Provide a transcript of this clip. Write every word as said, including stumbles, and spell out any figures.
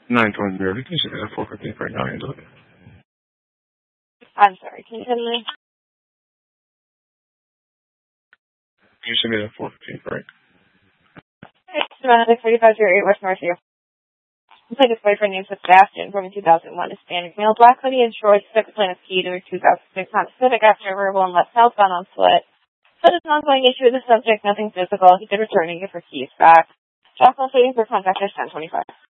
nine twenty Beverly. Can you send me that four fifteen right now? Handle it. I'm sorry, can you send me? Can you send me that four fifteen right? It's Semantic forty-five zero eight West Northview. Looks like his boyfriend named Sebastian from two thousand one. Hispanic male, black hoodie and shorts, took the plaintiff's key to two thousand six Honda Civic after a verbal and left southbound on foot. So there's an ongoing issue with the subject, nothing physical. He did return and give her keys back. Jacqueline waiting for contact at ten twenty-five.